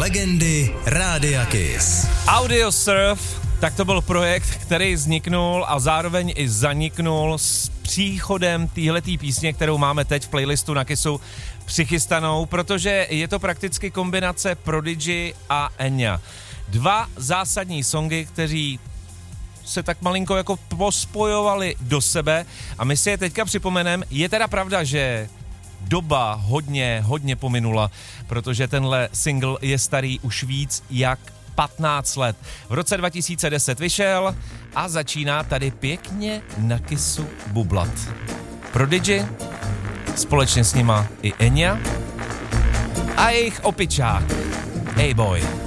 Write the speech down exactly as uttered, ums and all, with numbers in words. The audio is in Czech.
Legendy Rádia Kiss. Audiosurf, tak to byl projekt, který vzniknul a zároveň i zaniknul s příchodem téhletý písně, kterou máme teď v playlistu na Kissu přichystanou, protože je to prakticky kombinace Prodigy a Enya. Dva zásadní songy, kteří se tak malinko jako pospojovali do sebe a my si je teďka připomeneme. Je teda pravda, že doba hodně, hodně pominula, protože tenhle single je starý už víc jak patnáct let. V roce dva tisíce deset vyšel a začíná tady pěkně na Kissu bublat. Prodigy, společně s nima i Enya a jejich opičák. Hey boy.